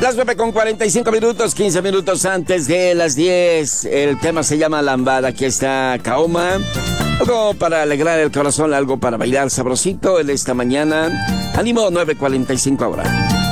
Las 9:45, 15 minutos antes de las 10. El tema se llama Lambada. Aquí está Kaoma. Algo para alegrar el corazón, algo para bailar sabrosito en esta mañana. Ánimo, 9:45 ahora.